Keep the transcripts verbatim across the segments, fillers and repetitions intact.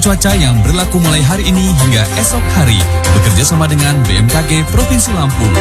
cuaca yang berlaku mulai hari ini hingga esok hari. Bekerja sama dengan B M K G Provinsi Lampung.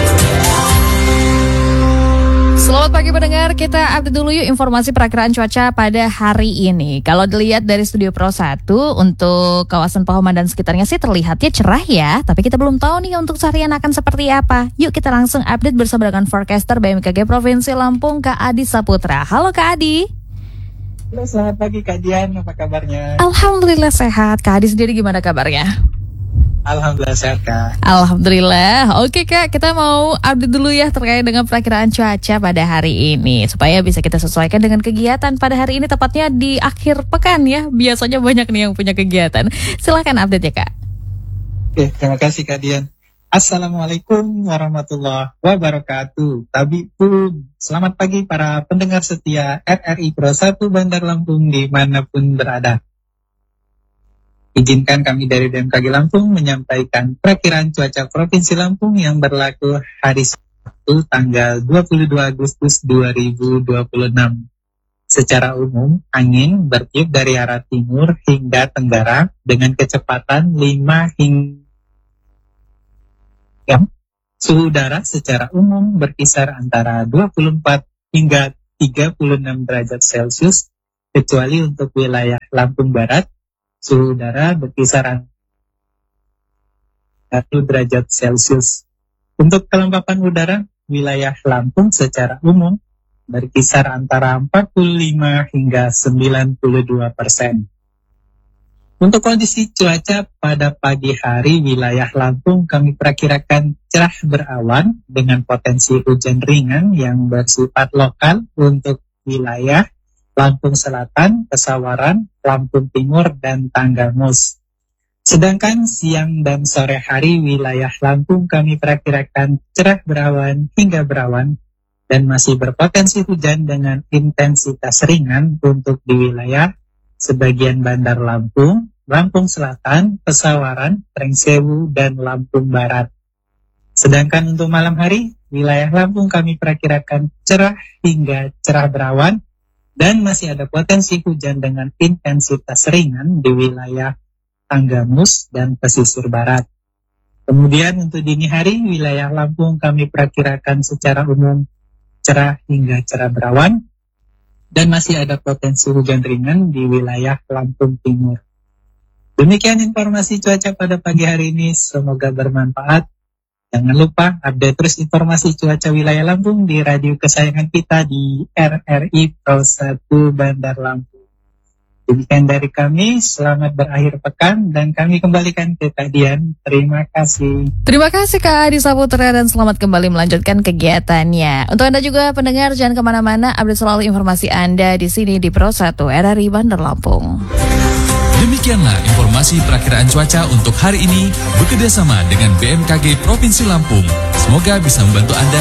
Selamat pagi pendengar, kita update dulu yuk informasi perakiraan cuaca pada hari ini. Kalau dilihat dari Studio Pro satu, untuk kawasan Pahoman dan sekitarnya sih terlihatnya cerah ya. Tapi kita belum tahu nih untuk seharian akan seperti apa. Yuk kita langsung update bersama dengan forecaster B M K G Provinsi Lampung, Kak Adi Saputra. Halo Kak Adi. Halo, selamat pagi Kak Dian, apa kabarnya? Alhamdulillah sehat. Kak Adi sendiri gimana kabarnya? Alhamdulillah sehat Kak. Alhamdulillah. Oke Kak, kita mau update dulu ya terkait dengan perakiraan cuaca pada hari ini, supaya bisa kita sesuaikan dengan kegiatan pada hari ini, tepatnya di akhir pekan ya. Biasanya banyak nih yang punya kegiatan. Silahkan update ya Kak. Oke, terima kasih Kak Dian. Assalamualaikum warahmatullahi wabarakatuh. Tabi pun selamat pagi para pendengar setia R R I Pro satu Bandar Lampung dimanapun berada. Izinkan kami dari B M K G Lampung menyampaikan perakiraan cuaca Provinsi Lampung yang berlaku hari Sabtu tanggal dua puluh dua Agustus dua ribu dua puluh enam. Secara umum, angin bertiup dari arah timur hingga tenggara dengan kecepatan lima hingga suhu udara secara umum berkisar antara dua puluh empat hingga tiga puluh enam derajat Celcius, kecuali untuk wilayah Lampung Barat, suhu udara berkisar satu derajat Celcius. Untuk kelembapan udara, wilayah Lampung secara umum berkisar antara empat puluh lima hingga sembilan puluh dua persen. Untuk kondisi cuaca pada pagi hari, wilayah Lampung kami perkirakan cerah berawan dengan potensi hujan ringan yang bersifat lokal untuk wilayah Lampung Selatan, Pesawaran, Lampung Timur, dan Tanggamus. Sedangkan siang dan sore hari, wilayah Lampung kami perkirakan cerah berawan hingga berawan dan masih berpotensi hujan dengan intensitas ringan untuk di wilayah sebagian Bandar Lampung, Lampung Selatan, Pesawaran, Trengsewu, dan Lampung Barat. Sedangkan untuk malam hari, wilayah Lampung kami perkirakan cerah hingga cerah berawan dan masih ada potensi hujan dengan intensitas ringan di wilayah Tanggamus dan pesisir barat. Kemudian untuk dini hari, wilayah Lampung kami perkirakan secara umum cerah hingga cerah berawan dan masih ada potensi hujan ringan di wilayah Lampung Timur. Demikian informasi cuaca pada pagi hari ini, semoga bermanfaat. Jangan lupa update terus informasi cuaca wilayah Lampung di radio kesayangan kita di R R I Pro satu Bandar Lampung. Demikian dari kami, selamat berakhir pekan dan kami kembalikan ke Kak Dian. Terima kasih. Terima kasih Kak Adi Saputra dan selamat kembali melanjutkan kegiatannya. Untuk Anda juga pendengar, jangan kemana-mana, update selalu informasi Anda di sini di Pro satu R R I Bandar Lampung. Demikianlah informasi perakiraan cuaca untuk hari ini bekerjasama dengan B M K G Provinsi Lampung. Semoga bisa membantu Anda